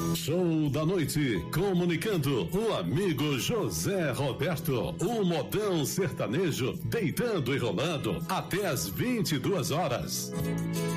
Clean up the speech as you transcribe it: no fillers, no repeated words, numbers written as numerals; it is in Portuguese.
Show da noite, comunicando o amigo José Roberto, o modão sertanejo, deitando e rolando até as 22 horas.